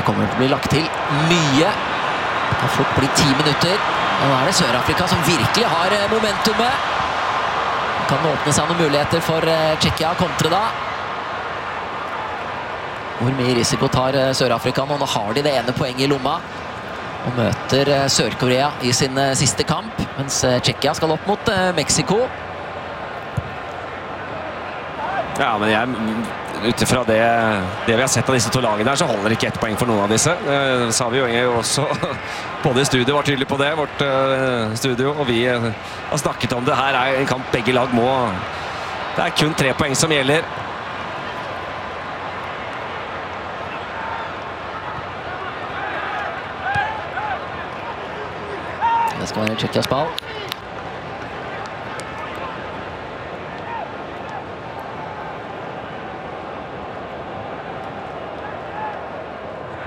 kommer til å bli lagt til mye. Det har fort blitt 10 minutter. Og nå er det Sør-Afrika som virkelig har momentumet. Kan det åpne seg noen muligheter for Tsjekkia å kontre da. Hvor mye risiko tar Sør-Afrika nå? Nå har de det ene poenget i lomma. Og møter Sør-Korea i sin siste kamp, mens Tsjekkia skal opp mot Mexico. Ja, men utifra det vi har sett av disse to lagene her, så holder ikke ett poeng for noen av disse. Det sa vi jo også, både i studio var tydelig på det, vårt studio, og vi har snakket om det. Her er en kamp begge lag må. Det er kun 3 poeng som gjelder. Det skal være Tsjekkias ball.